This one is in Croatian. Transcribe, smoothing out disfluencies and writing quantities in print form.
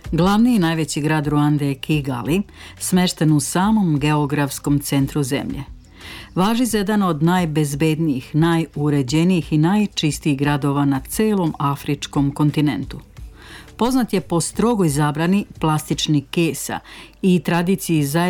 Glavni i najveći grad Ruande je Kigali, smješten u samom geografskom centru zemlje. Važi za jedan od najbezbednijih, najuređenijih i najčistijih gradova na celom afričkom kontinentu. Poznat je po strogoj zabrani plastičnih kesa i tradiciji zajedničkog